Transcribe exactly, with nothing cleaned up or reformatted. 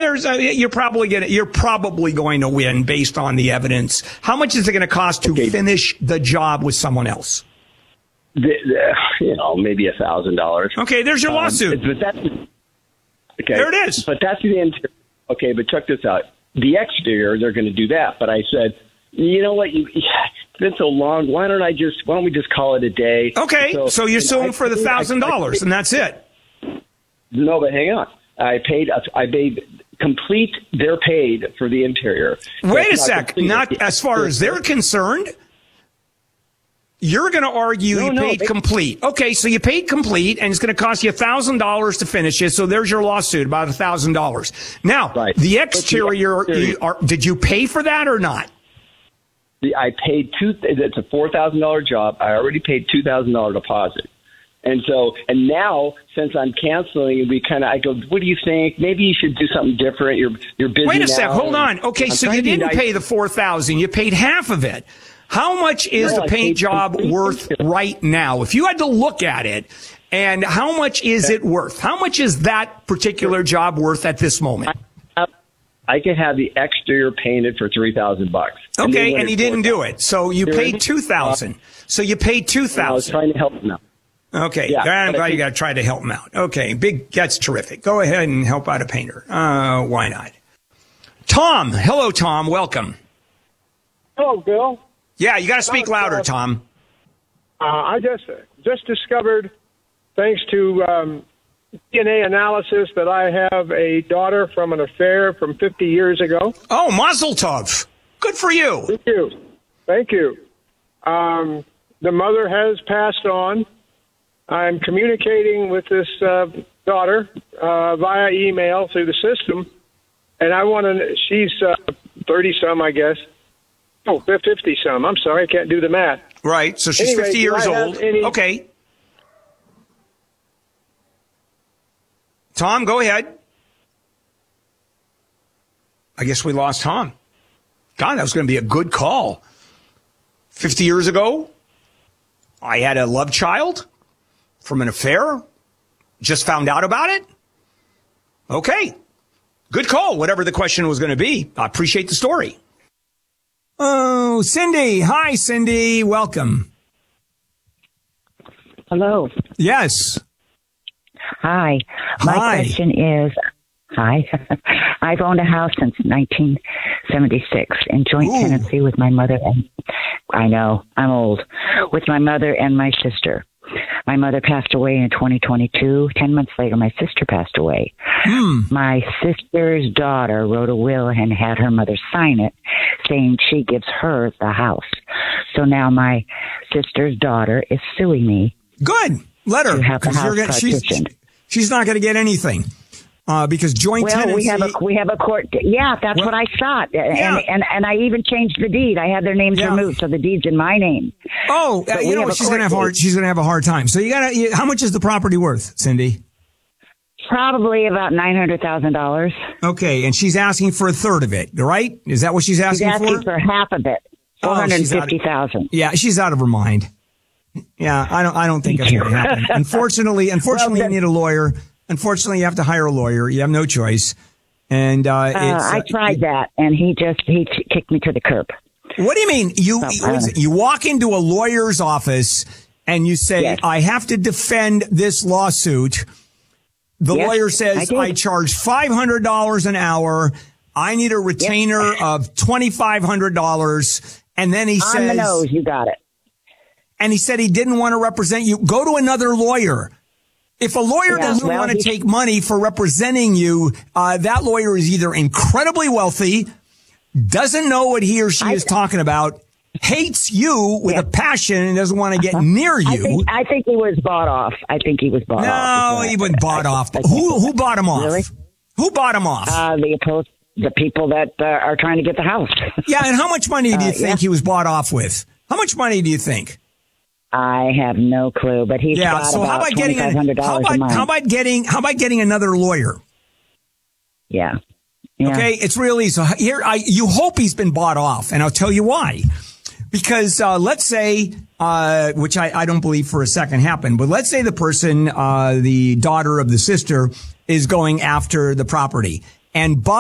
there's a, you're probably going to, you're probably going to win based on the evidence. How much is it going to cost to okay. finish the job with someone else? The, the, you know, maybe a thousand dollars. Okay, there's your lawsuit. Um, but that's okay. There it is. But that's the interior. Okay, but check this out. The exterior, they're going to do that. But I said, you know what? You, it's been so long. Why don't I just? Why don't we just call it a day? Okay, so, so you're suing I, for the thousand dollars, and that's it. No, but hang on. I paid. I paid complete. They're paid for the interior. Wait a sec. Not as far as they're concerned. You're going to argue no, you no, paid they, complete. Okay, so you paid complete, and it's going to cost you one thousand dollars to finish it, so there's your lawsuit, about one thousand dollars. Now, right. the exterior, the exterior you are, did you pay for that or not? The, I paid two. It's a four thousand dollars job. I already paid two thousand dollars deposit. And so, and now, since I'm canceling, we kind of, I go, what do you think? Maybe you should do something different. You're, you're busy Wait a now. sec. Hold on. Okay, I'm so you didn't nice. pay the four thousand dollars. You paid half of it. How much is no, the paint job completely. worth right now? If you had to look at it, and how much is it worth? How much is that particular job worth at this moment? I, I could have the exterior painted for three thousand bucks. Okay, and he didn't do it. So you paid two thousand. So you paid two thousand. I was trying to help him out. Okay, yeah, I'm glad think, you got to try to help him out. Okay, big, that's terrific. Go ahead and help out a painter. Uh, why not? Tom, hello, Tom. Welcome. Hello, Bill. Yeah, you got to speak uh, louder, Tom. Uh, I just just discovered, thanks to um, D N A analysis, that I have a daughter from an affair from fifty years ago. Oh, Mazel Tov. Good for you. Thank you. Thank you. Um, the mother has passed on. I'm communicating with this uh, daughter uh, via email through the system, and I want to. She's uh, thirty some, I guess. Oh, fifty some. I'm sorry, I can't do the math. Right. So she's anyway, fifty years old. Any... Okay. Tom, go ahead. I guess we lost Tom. God, that was going to be a good call. fifty years ago, I had a love child from an affair. Just found out about it. Okay. Good call, whatever the question was going to be. I appreciate the story. Oh, Cindy. Hi, Cindy. Welcome. Hello. Yes. Hi. My Hi. question is, hi. I've owned a house since nineteen seventy-six in joint Ooh. tenancy with my mother and, I know, I'm old, with my mother and my sister. My mother passed away in twenty twenty-two. Ten months later, my sister passed away. Hmm. My sister's daughter wrote a will and had her mother sign it, saying she gives her the house. So now my sister's daughter is suing me. Good. Let her. To have the 'cause house you're gonna, she's, partitioned. she's not going to get anything. Uh, because joint Well, tenancy. we have a we have a court. Yeah, that's Well, what I thought, yeah. and, and and I even changed the deed. I had their names Yeah. removed, so the deed's in my name. Oh, uh, But you we know have what? a She's going to have court hard. date. She's going to have a hard time. So you got to. How much is the property worth, Cindy? Probably about nine hundred thousand dollars. Okay, and she's asking for a third of it, right? Is that what she's She's asking, asking for? for half of it, four Oh, hundred she's out of- fifty thousand. Yeah, she's out of her mind. Yeah, I don't. I don't think that's Thank going to happen. Unfortunately, unfortunately, Well, you need a lawyer. Unfortunately, you have to hire a lawyer. You have no choice. And uh, Uh, it's, I uh, tried that, and he just he t- kicked me to the curb. What do you mean? You Oh, what is it? You walk into a lawyer's office and you say, Yes. "I have to defend this lawsuit." The Yes, lawyer I says, did. "I charge five hundred dollars an hour. I need a retainer of twenty-five hundred dollars." And then he On says, the nose, you got it. and he said he didn't want to represent you. Go to another lawyer. If a lawyer Yeah, doesn't well, want to he- take money for representing you, uh, that lawyer is either incredibly wealthy, doesn't know what he or she I- is talking about, hates you with Yeah. a passion and doesn't want to get near I you. think I think he was bought off. I think he was bought off. No, he wasn't bought I- off. I- Who who bought him off? Really? Who bought him off? Uh, the opposed, the people that uh, are trying to get the house. yeah, and how much money do you uh, think yeah. he was bought off with? How much money do you think? I have no clue, but he's Yeah, got so how about about getting twenty-five an, hundred how dollars a about month. how about getting how about getting another lawyer? Yeah. yeah. Okay, it's real easy. So here, I you hope he's been bought off, and I'll tell you why. Because uh, let's say, uh, which I, I don't believe for a second happened, but let's say the person, uh, the daughter of the sister, is going after the property, and Bob